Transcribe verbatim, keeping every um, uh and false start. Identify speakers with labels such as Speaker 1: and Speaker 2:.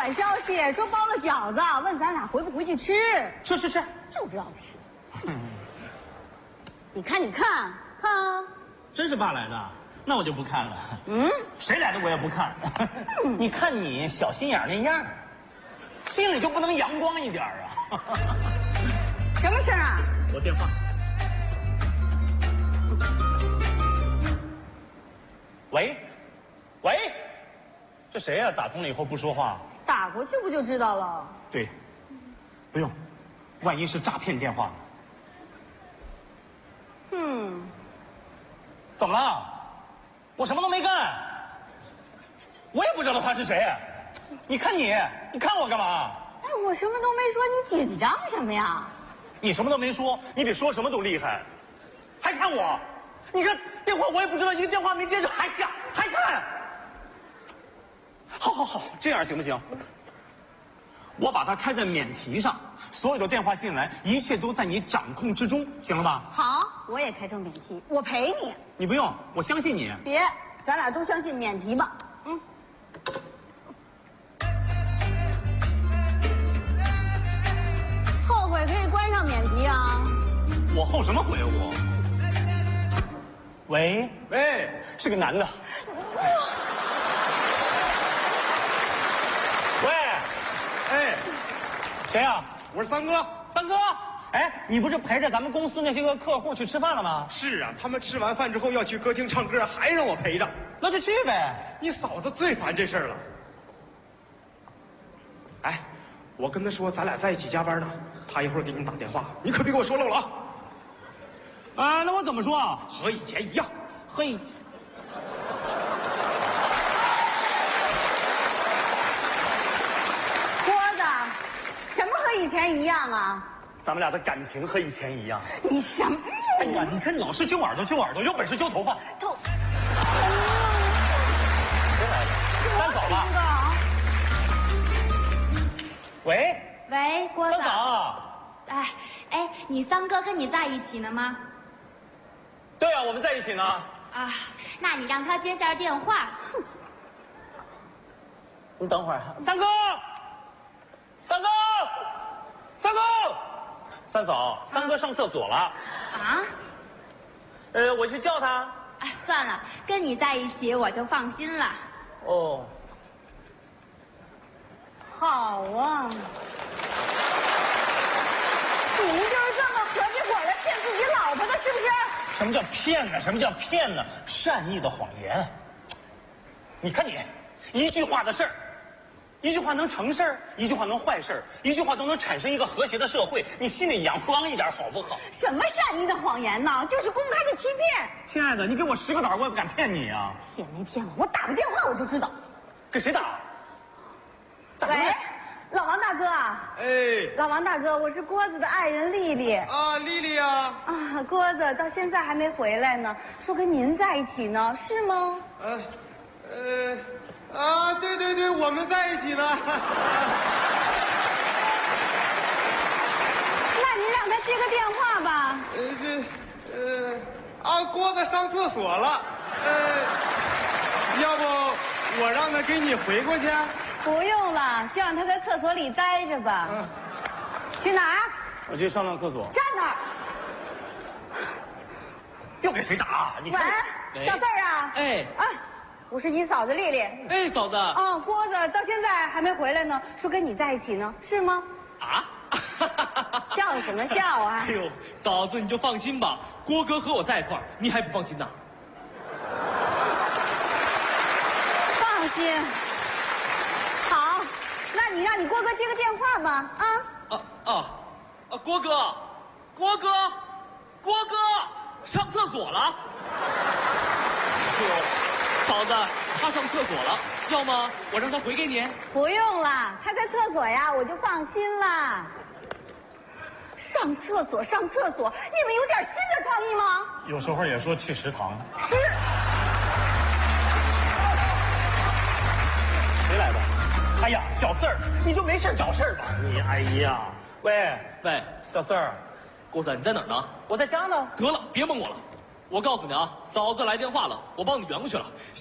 Speaker 1: 短消息，说包了饺子，问咱俩回不回去吃。
Speaker 2: 吃吃吃，
Speaker 1: 就知道吃。你看，你看，看啊！
Speaker 2: 真是爸来的，那我就不看了。
Speaker 1: 嗯，
Speaker 2: 谁来的我也不看。你看你小心眼那样，心里就不能阳光一点啊？
Speaker 1: 什么事儿啊？
Speaker 2: 我电话。喂，喂，这谁呀、啊？打通了以后不说话。
Speaker 1: 打过去不就知道了？
Speaker 2: 对，不用，万一是诈骗电话呢？
Speaker 1: 嗯，
Speaker 2: 怎么了？我什么都没干，我也不知道他是谁。你看你，你看我干嘛？
Speaker 1: 哎，我什么都没说，你紧张什么呀？
Speaker 2: 你什么都没说，你比说什么都厉害，还看我？你看电话我也不知道，一个电话没接着还看还看。好好好，这样行不行？我把它开在免提上，所有的电话进来，一切都在你掌控之中，行了吧？
Speaker 1: 好，我也开成免提，我陪你。
Speaker 2: 你不用，我相信你。
Speaker 1: 别，咱俩都相信免提吧。嗯。后悔可以关上免提啊。
Speaker 2: 我后什么悔我？喂
Speaker 3: 喂，
Speaker 2: 是个男的。喂，
Speaker 3: 哎，
Speaker 2: 谁呀、啊？
Speaker 3: 我是三哥。
Speaker 2: 三哥，哎，你不是陪着咱们公司那些个客户去吃饭了吗？
Speaker 3: 是啊，他们吃完饭之后要去歌厅唱歌，还让我陪着。
Speaker 2: 那就去呗。
Speaker 3: 你嫂子最烦这事儿了。哎，我跟她说咱俩在一起加班呢，她一会儿给你打电话，你可别给我说漏了啊。
Speaker 2: 啊，那我怎么说啊？
Speaker 3: 和以前一样。
Speaker 2: 嘿，
Speaker 1: 郭子，什么和以前一样啊？
Speaker 2: 咱们俩的感情和以前一样。
Speaker 1: 你什么？
Speaker 2: 哎呀，你看你老是揪耳朵揪耳朵，有本事揪头发。
Speaker 1: 头。
Speaker 2: 谁来的？三嫂吧。喂。
Speaker 4: 喂，郭子。
Speaker 2: 三嫂。
Speaker 4: 哎哎，你三哥跟你在一起呢吗？
Speaker 2: 对啊，我们在一起呢。
Speaker 4: 啊，那你让他接下电话。
Speaker 2: 你等会儿，三哥，三哥，三哥，三嫂，三哥上厕所了。
Speaker 4: 啊？
Speaker 2: 呃，我去叫他。
Speaker 4: 哎，算了，跟你在一起我就放心了。
Speaker 2: 哦，
Speaker 1: 好啊。你们就是这么合起伙来骗自己老婆的，是不是？
Speaker 2: 什么叫骗呢？什么叫骗呢？善意的谎言。你看你，一句话的事儿，一句话能成事儿，一句话能坏事儿，一句话都能产生一个和谐的社会。你心里阳光一点好不好？
Speaker 1: 什么善意的谎言呢？就是公开的欺骗。
Speaker 2: 亲爱的，你给我十个胆儿，我也不敢骗你啊！
Speaker 1: 骗没骗我？我打个电话我就知道。
Speaker 2: 给谁打？打
Speaker 1: 喂，老王大哥啊！
Speaker 3: 哎，
Speaker 1: 老王大哥，我是郭子的爱人丽丽。
Speaker 3: 啊，丽丽呀。
Speaker 1: 啊，郭子到现在还没回来呢，说跟您在一起呢，是吗？
Speaker 3: 呃，呃，啊，对对对，我们在一起呢。
Speaker 1: 那您让他接个电话吧。
Speaker 3: 呃，这，呃，啊，郭子上厕所了。呃，要不我让他给你回过去？
Speaker 1: 不用了，就让他在厕所里待着吧。
Speaker 3: 嗯。
Speaker 1: 去哪儿？
Speaker 2: 我去上趟厕所。
Speaker 1: 站那儿。
Speaker 2: 又给谁打？你
Speaker 1: 喂
Speaker 2: 看，，
Speaker 1: 小四儿啊。
Speaker 5: 哎
Speaker 1: 啊，我是你嫂子丽丽。
Speaker 5: 哎，嫂子啊，
Speaker 1: 啊，郭子到现在还没回来呢，说跟你在一起呢，是吗？笑什么笑啊
Speaker 5: 哎？呦，嫂子你就放心吧，郭哥和我在一块儿，你还不放心呐？
Speaker 1: 放心。好，那你让你郭哥接个电话吧，啊？
Speaker 5: 啊啊啊！郭哥，郭哥，郭哥上厕所了。哎呦，嫂子，他上厕所了，要么我让他回给你。
Speaker 1: 不用了，他在厕所呀，我就放心了。上厕所，上厕所，你们有点新的创意吗？
Speaker 2: 有时候也说去食堂。
Speaker 1: 是。
Speaker 2: 谁来的？哎呀，小四儿，你就没事找事儿吧？你哎呀，喂
Speaker 5: 喂，
Speaker 2: 小四儿，
Speaker 5: 郭子，你在哪儿呢？
Speaker 2: 我在家呢。
Speaker 5: 得了，别蒙我了。我告诉你啊，嫂子来电话了，我帮你圆过去了。